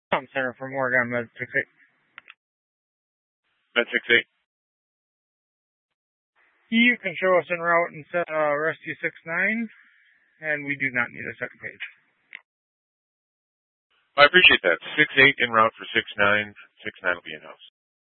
Tom Center from Oregon Med 68. Med 68. You can show us en route and rescue 69, and we do not need a second page. I appreciate that. 68 en route for 69. 69 will be in-house.